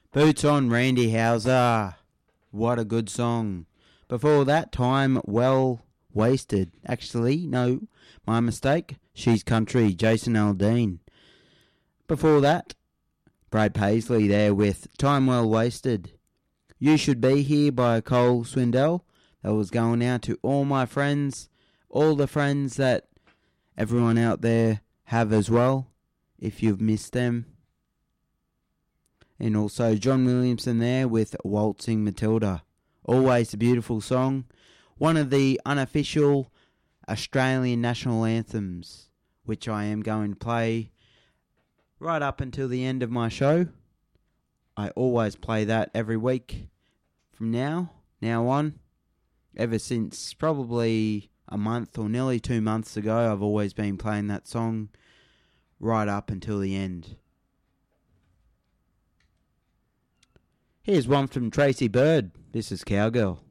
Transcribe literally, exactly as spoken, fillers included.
Boots on Randy Houser. What a good song. Before that, Time Well Wasted. Actually, no, my mistake. She's Country, Jason Aldean. Before that, Brad Paisley there with Time Well Wasted. You Should Be Here by Cole Swindell. That was going out to all my friends, all the friends that everyone out there have as well, if you've missed them. And also John Williamson there with Waltzing Matilda. Always a beautiful song. One of the unofficial Australian national anthems, which I am going to play right up until the end of my show. I always play that every week from now, now on. Ever since probably a month or nearly two months ago, I've always been playing that song right up until the end. Here's one from Tracy Bird. This is Cowgirl.